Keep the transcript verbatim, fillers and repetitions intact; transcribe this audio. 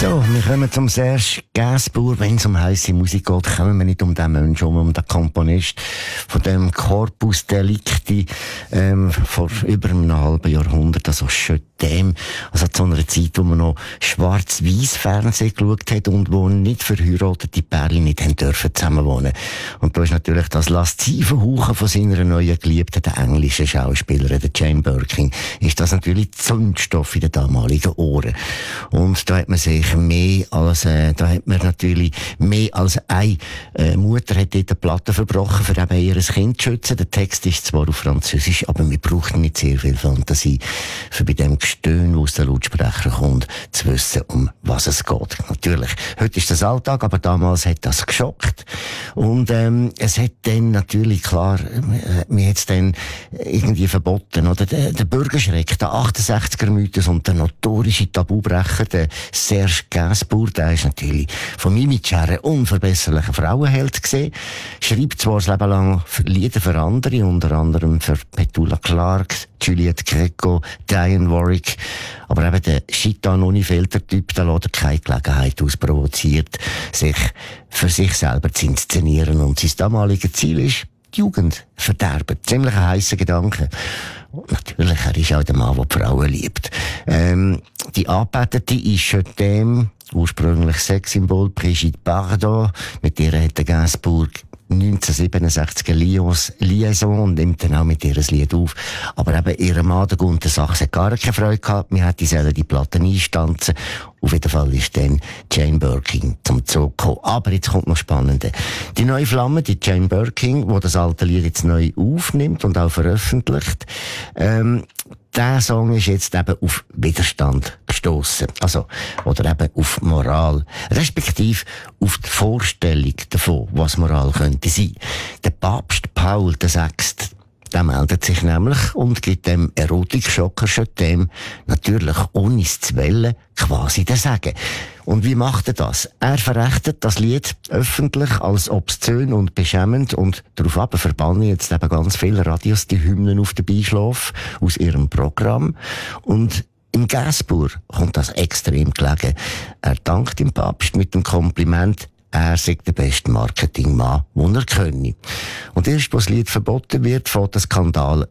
So, wir kommen zum Serge Gainsbourg. Wenn es um heisse Musik geht, kommen wir nicht um den Menschen, um, um den Komponist von dem Corpus Delicti ähm, vor über einem halben Jahrhundert, also schon dem, also zu einer Zeit, wo man noch schwarz-weiß Fernsehen geschaut hat und wo nicht verheiratete Pärchen nicht haben dürfen zusammenwohnen. Und da ist natürlich das laszive Hauchen von seiner neuen Geliebten, der englischen Schauspielerin, der Jane Birkin, ist das natürlich Zündstoff in den damaligen Ohren. Und da hat man sich mehr als, äh, da hat man natürlich mehr als eine äh, Mutter hat dort eine Platte verbrochen, für eben ihr Kind zu schützen. Der Text ist zwar auf Französisch, aber wir brauchen nicht sehr viel Fantasie, für bei dem Gestöhn, wo aus den Lautsprecher kommt, zu wissen, um was es geht. Natürlich, heute ist das Alltag, aber damals hat das geschockt. Und ähm, es hat dann natürlich, klar, äh, mir hat es dann irgendwie verboten, oder? Der, der Bürgerschreck, der achtundsechziger-Mythos und der notorische Tabubrecher, der Serge Gainsbourg, der ist natürlich von mir mit ein unverbesserlicher Frauenheld gesehen. Schreibt zwar das Leben lang Lieder für andere, unter anderem für Petula Clark, Juliette Greco, Diane Warwick. Aber eben der Chitan-Unifilter-Typ, der lässt keine Gelegenheit ausprovoziert, sich für sich selber zu inszenieren. Und sein damaliges Ziel ist, die Jugend verderben. Ziemlich ein heisser Gedanke. Und natürlich, er ist auch der Mann, der die Frauen liebt. Ähm, die Anbetete ist schon dem, ursprünglich Sexsymbol, Brigitte Bardot. Mit der hat der Gainsbourg neunzehnhundertsiebenundsechzig eine Lions Liaison und nimmt dann auch mit ihr ein Lied auf. Aber eben, ihr Mann, der Gunther Sachs, hat gar keine Freude gehabt. Wir hätten sollen die Platten einstanzen. Auf jeden Fall ist dann Jane Birkin zum Zug gekommen. Aber jetzt kommt noch Spannende. Die neue Flamme, die Jane Birkin, die das alte Lied jetzt neu aufnimmt und auch veröffentlicht, ähm, der Song ist jetzt eben auf Widerstand gestossen. Also, oder eben auf Moral. Respektive auf die Vorstellung davon, was Moral könnte sein. Der Papst Paul der Sechste, der meldet sich nämlich und gibt dem Erotik-Schocker schon dem natürlich ohne es zu wollen quasi den Sagen. Und wie macht er das? Er verrechtet das Lied öffentlich als obszön und beschämend und daraufhin verbannen jetzt eben ganz viele Radios die Hymnen auf den Beischlaf aus ihrem Programm. Und im Gainsbourg kommt das extrem gelegen. Er dankt dem Papst mit dem Kompliment, er sei der beste Marketingmann, den er könne. Und erst, wo das Lied verboten wird, fängt der Skandal